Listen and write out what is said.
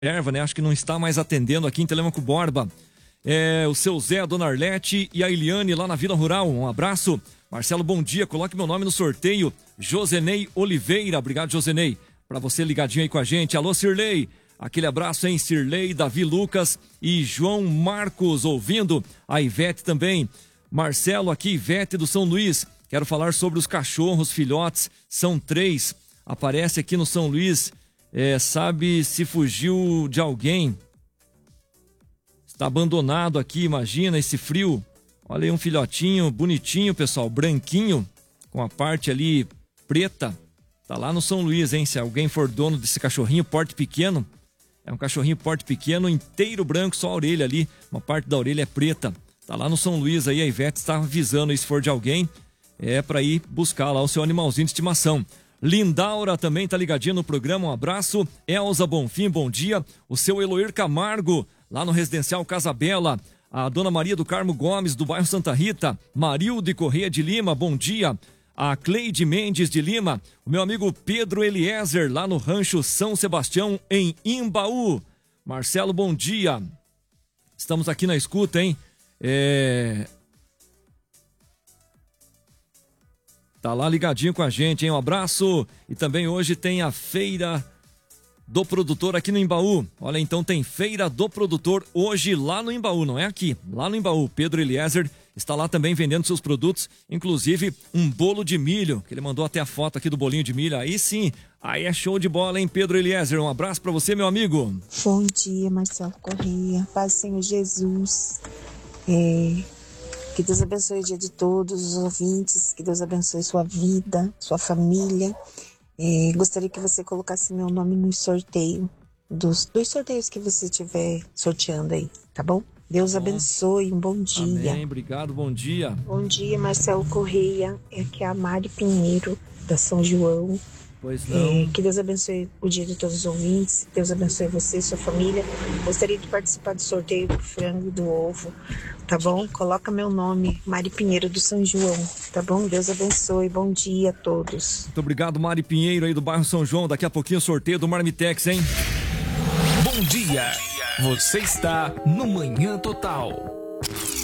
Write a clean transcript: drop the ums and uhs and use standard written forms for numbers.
Erva, né? Acho que não está mais atendendo aqui em Telêmaco Borba. O seu Zé, a dona Arlete e a Eliane lá na Vila Rural. Um abraço. Marcelo, bom dia. Coloque meu nome no sorteio. Josenei Oliveira. Obrigado, Josenei. Para você ligadinho aí com a gente. Alô, Cirlei. Aquele abraço, hein? Cirlei, Davi Lucas e João Marcos ouvindo. A Ivete também. Marcelo aqui, Ivete do São Luís. Quero falar sobre os cachorros, filhotes. São 3. Aparece aqui no São Luís. Sabe se fugiu de alguém. Está abandonado aqui, imagina esse frio. Olha aí um filhotinho bonitinho, pessoal, branquinho, com a parte ali preta. Tá lá no São Luís, hein? Se alguém for dono desse cachorrinho, porte pequeno. É um cachorrinho porte pequeno, inteiro branco, só a orelha ali. Uma parte da orelha é preta. Tá lá no São Luís aí, a Ivete está avisando aí se for de alguém. Para ir buscar lá o seu animalzinho de estimação. Lindaura também tá ligadinha no programa, um abraço. Elza Bonfim, bom dia. O seu Eloir Camargo, lá no Residencial Casa Bela. A dona Maria do Carmo Gomes, do bairro Santa Rita. Marilde Correia de Lima, bom dia. A Cleide Mendes de Lima. O meu amigo Pedro Eliezer, lá no Rancho São Sebastião, em Imbaú. Marcelo, bom dia. Estamos aqui na escuta, hein? Tá lá ligadinho com a gente, hein? Um abraço. E também hoje tem a Feira do Produtor aqui no Imbaú. Olha, então tem Feira do Produtor hoje lá no Imbaú, não é aqui, lá no Imbaú. Pedro Eliezer está lá também vendendo seus produtos, inclusive um bolo de milho, que ele mandou até a foto aqui do bolinho de milho. Aí sim, aí é show de bola, hein, Pedro Eliezer? Um abraço pra você, meu amigo. Bom dia, Marcelo Correia. Paz do Senhor Jesus. Que Deus abençoe o dia de todos os ouvintes, que Deus abençoe sua vida, sua família. Gostaria que você colocasse meu nome no sorteio, dos sorteios que você estiver sorteando aí, tá bom? Deus abençoe, um bom dia. Amém, obrigado, bom dia. Bom dia, Marcelo Correia. Aqui é a Mari Pinheiro, da São João. Pois não. Que Deus abençoe o dia de todos os ouvintes, Deus abençoe você e sua família. Gostaria de participar do sorteio do frango e do ovo, tá bom? Coloca meu nome, Mari Pinheiro do São João, tá bom? Deus abençoe, bom dia a todos. Muito obrigado, Mari Pinheiro aí do bairro São João. Daqui a pouquinho o sorteio do Marmitex, hein? Bom dia, você está no Manhã Total.